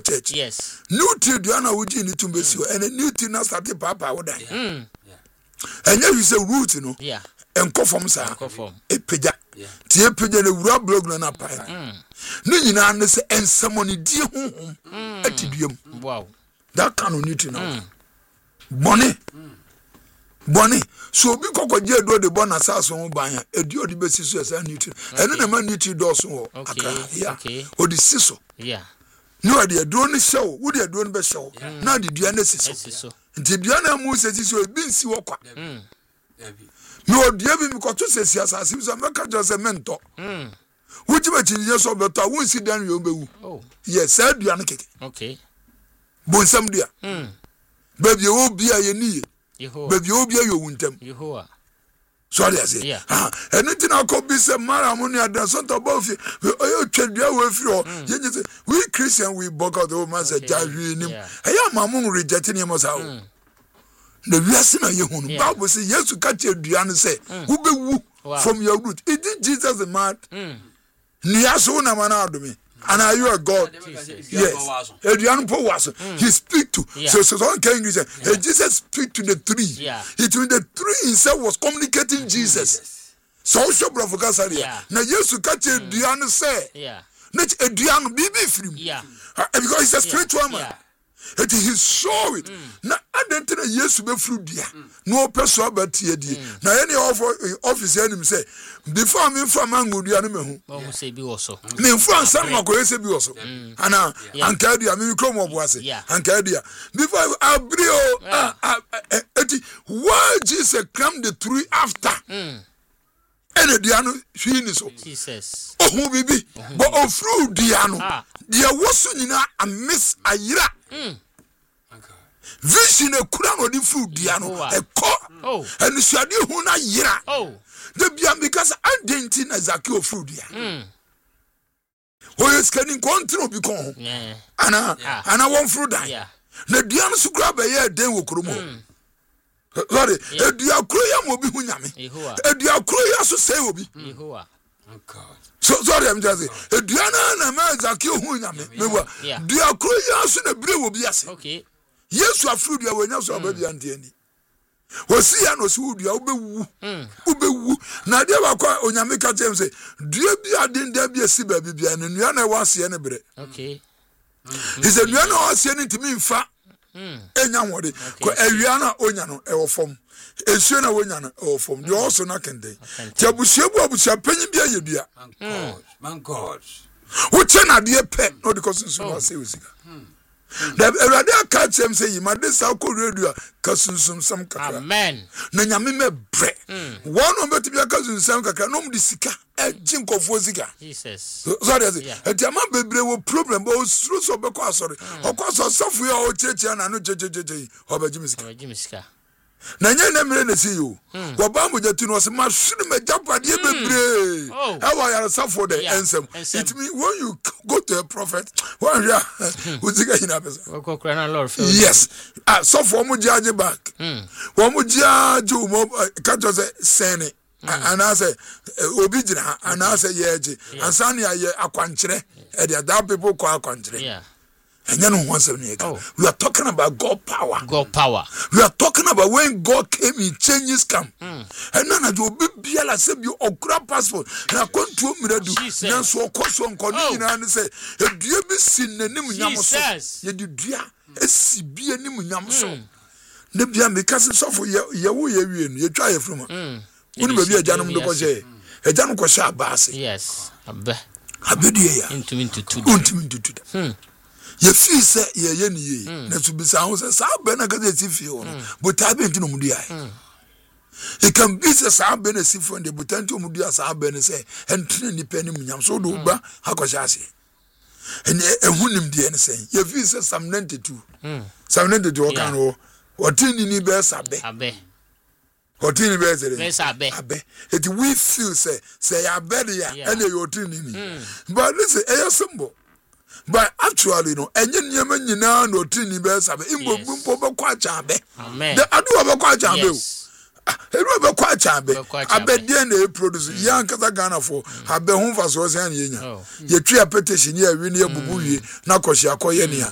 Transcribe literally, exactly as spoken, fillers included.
church. Yes. New tea diana wuji ni tumbesi and a new tea na started papa woda. Mm. And you say root no. Yeah. And conform sa. Conform. E peja. Tie peja le wura blog na pa. Mm. No nyina na say en somebody die honhom atiduam. Wow. That kind of new tea now. Money. Bonnie, so be cocoje do the bon assassin on banya, a dio de basis as a newton, and then a man newton does so. Okay, yeah, or the sisso. Yeah. No idea, drone show, would you do best show? Now the Diana so. The Diana Moose says so, been see what. No, dear, because to say, yes, I seem some just a mentor. Which much in years of the town won't sit down your oh, yes, sir, Diana. Okay. Bon some dear. Baby, you will be a knee. Baby, you be your wintem. Yehoah. Sorry, I say. Yeah. Ah, anything I could be some maramonia than something above you. Oh, trade your way through. We Christian, we book out the old man said, I am among rejecting him as how. The reason of your Bible says, yes, to catch your Diana say, who be woo from your root. It did Jesus the man. Niasona man out of me. And are you a God? Jesus. Yes. Adrian Paul was. He speak to. Yeah. So, so someone can English. Yeah. Jesus speak to the three. Yeah. It means the three himself was communicating Jesus. So, so, brother, yeah. Now, yes, to catch Adrian say. Yeah. Not Adrian be free. Yeah. Because he's a spiritual man. Yeah. It is show it. Now, I don't think yes to be fruit dear. No person but here dear. Now, any office enemy say, before me from Angu, the animal. Oh, say be also. Me from some of the be also. Anna, and Cadia, me come up was it. And Cadia. Before I brio, why Jesus come the three after? And the Diano, she is so. Jesus. Oh, who be be, but of fruit Diano. There wasn't enough a miss a year. Vision a crown of the food, Diano, a co, and the Shadi Huna Yira. Oh, the Bian because I didn't think as a kill fruit. Who is getting control become Anna, and I want fruit. The Dianos who grab a year, then will come. Sorry, a diacroyam will be Hunyami, a diacroyas to say will be. So sorry, I'm just saying. Diana and a man that kill Hunyami. Diacroyas and a brew will be as okay. Yes, you are fruit, you are not so baby and any. Was see and was who you be woo. Now, there were quite on Yamika James say, dear be I didn't there be a sea baby and you know was any bread. Okay. He said, you know, I send it to me in fact. And young word, Ariana Onyano, or from a Shana Onyana, or from you also not can day. Tabushabu, which are penny beer, you dear. Man, God. What's an idea pet, not the cousins who are serious. The radio catch them say, my this alcohol radio, cousins some kakra. Amen. Nanyame bread. One of the to be a cousin, some kakra, no disika, a jink of Wozika. Jesus. Sorry, a German baby will problem, but through so because sorry. Of course, or software or church and I know J J J or Jimiska. Nanya never see you. Wabamu Jatin was a much jump at the baby. How I suffer the answer. It means when you go to a prophet, well, yeah, who's the guy in a yes, so for Mujaji back. One Mujaji can't just say, and I say, Obidina, and I say, Yaji, and Sanya a quantre, and the other people call country. Yeah. And then once a oh. We are talking about God power. God power. We are talking about when God came in changes come. Mm. And then I do be able to say you or grab passport. Now come to me do. Now so course on continue and say, "Do you be seen the name Yamoso? You do dia. Esi be a name Yamoso. The bia because so for you you you you try from. Mm. Unu be a janum do ko say. E janum ko sha baase. Yes. Abe. Abe dia. Intimi tutu. Intimi tutu. Hmm. Ye feel say ye ye ni na to be say say be na ga dey feel no but I be ntino mudi ai it can be say say be na sifo and but ntino mudi ai say be na say entine ni pe ni munyam so do ba akosha ase and ehunim de ne say ye feel say Psalm ninety-two Psalm ninety-two o kan o otini ni be sabe abe otini be say be sabe abe it we feel say say abe ya and you otini ni but listen e symbol. But actually, no, and you never know no tiny bells have imbo bumpo quite chambe. Amen. The adu of a quite chambe. A rubber quite chambe. I bet the end they produce young Katagana for have been home for so any. You tree a petition here, we near Bubuyi, Nakosia Koyenia.